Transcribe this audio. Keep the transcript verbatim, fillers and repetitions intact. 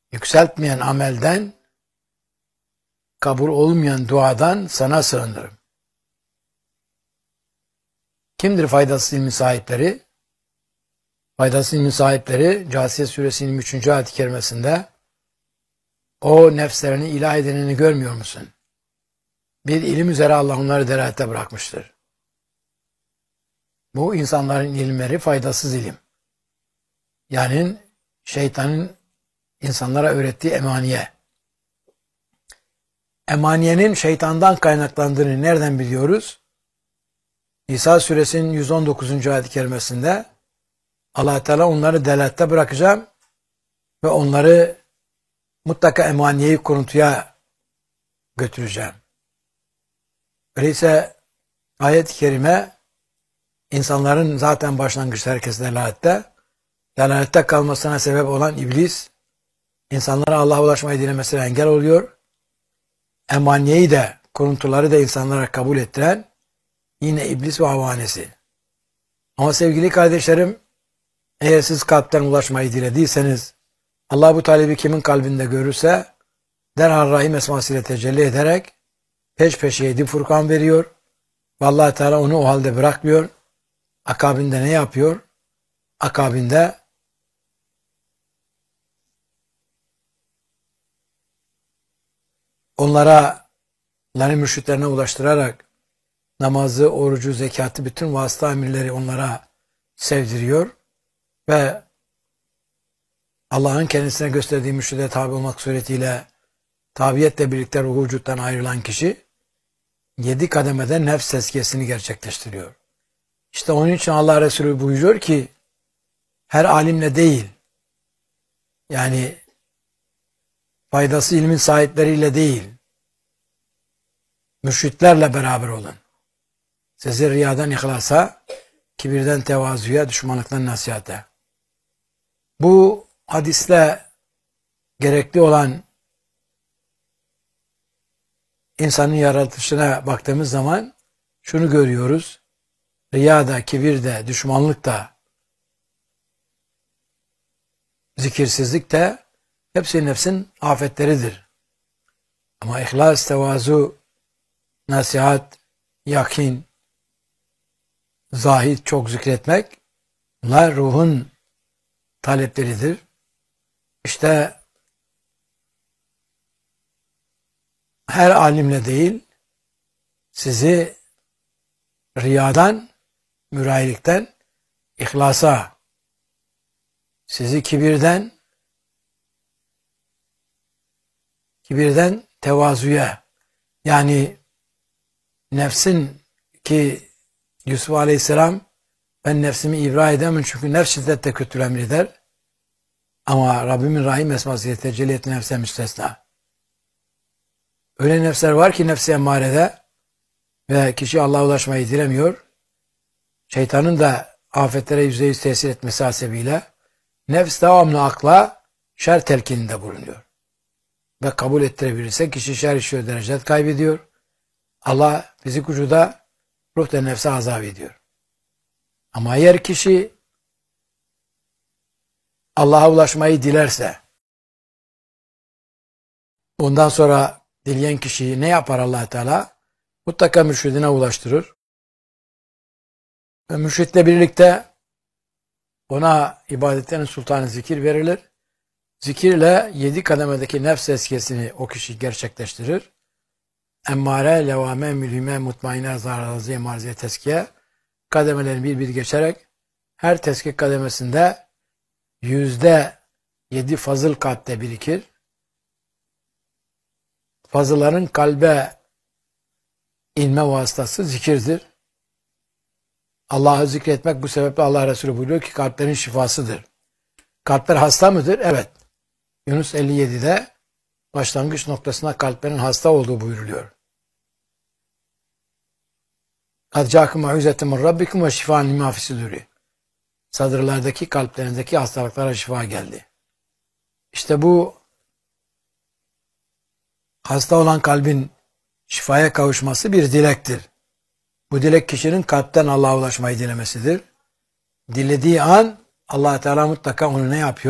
yükseltmeyen amelden, kabul olmayan duadan sana sığınırım. Kimdir faydasız ilmin sahipleri? Faydasız ilmin sahipleri Câsiye suresinin üçüncü ayet-i kerimesinde o nefslerini ilah edenini görmüyor musun? Bir ilim üzere Allah onları derahete bırakmıştır. Bu insanların ilimleri faydasız ilim. Yani şeytanın insanlara öğrettiği emaniye. Emaniyenin şeytandan kaynaklandığını nereden biliyoruz? İsa suresinin yüz on dokuzuncu ayet-i kerimesinde Allah Teala onları delalette bırakacağım ve onları mutlaka emaniyeyi kuruntuya götüreceğim. Öyleyse ayet-i kerime insanların zaten başlangıçta herkes delalette, delalette kalmasına sebep olan iblis, insanlara Allah'a ulaşmayı dilemesine engel oluyor. Emaniyeyi de, kuruntuları da insanlara kabul ettiren yine iblis ve havanesi. Ama sevgili kardeşlerim, eğer siz kalpten ulaşmayı dilediyseniz, Allah bu talebi kimin kalbinde görürse, derhal Rahim esmasıyla tecelli ederek, peş peşe yedi Furkan veriyor. Ve Allah Teala onu o halde bırakmıyor. Akabinde ne yapıyor? Akabinde onlara, onların mürşitlerine ulaştırarak namazı, orucu, zekatı, bütün vasıta emirleri onlara sevdiriyor ve Allah'ın kendisine gösterdiği mürşide tabi olmak suretiyle tabiyetle birlikte ruhu vücuttan ayrılan kişi yedi kademeden nefs tezkiyesini gerçekleştiriyor. İşte onun için Allah Resulü buyuruyor ki her alimle değil, yani faydası ilmin sahipleriyle değil, mürşitlerle beraber olun. Sizi riyadan ihlasa, kibirden tevazuya, düşmanlıktan nasihate. Bu hadisle gerekli olan insanın yaratılışına baktığımız zaman şunu görüyoruz. Riyada, kibirde, düşmanlıkta, zikirsizlik de hepsi nefsin afetleridir. Ama ihlas, tevazu, nasihat, yakin, zahid, çok zikretmek, bunlar ruhun talepleridir. İşte her alimle değil, sizi riyadan, mürayilikten, ihlasa, sizi kibirden, kibirden tevazuya, yani nefsin ki Yusuf Aleyhisselam, ben nefsimi ibra edemem çünkü nefs şiddetle kötü emreder. Ama Rabbimin Rahim esmasıyla tecelli ettiği nefse müstesna. Öyle nefsler var ki nefsi emmarede ve kişi Allah'a ulaşmayı dilemiyor. Şeytanın da afetlere yüzde yüz tesir etmesi hasebiyle nefs devamlı akla şer telkininde bulunuyor. Ve kabul ettirebilirse kişi şer işiyor, derecet kaybediyor. Allah fizik vücuda, ruh da nefse azap ediyor. Ama eğer kişi Allah'a ulaşmayı dilerse, ondan sonra dileyen kişiyi ne yapar Allah Teala? Mutlaka mürşidine ulaştırır. Ve mürşitle birlikte ona ibadetlerin sultanı zikir verilir. Zikirle yedi kademedeki nefs eskesini o kişi gerçekleştirir. Emmare, levame, mülhime, mutmaine, zarraziye, marziye, teskiye kademelerini bir bir geçerek her teskiye kademesinde yüzde yedi fazıl kalpte birikir. Fazılların kalbe inme vasıtası zikirdir. Allah'ı zikretmek bu sebeple Allah Resulü buyuruyor ki kalplerin şifasıdır. Kalpler hasta mıdır? Evet. Yunus elli yedide başlangıç noktasında kalplerin hasta olduğu buyuruluyor. قَدْ جَاكُمْ مَعُوزَةً مِنْ رَبِّكُمْ وَشِفَاءً لِمَا فِي الصُّدُورِ Sadırlardaki, kalplerindeki hastalıklara şifa geldi. İşte bu hasta olan kalbin şifaya kavuşması bir dilektir. Bu dilek kişinin kalpten Allah'a ulaşmayı dilemesidir. Dilediği an Allah Teala mutlaka onu ne yapıyor?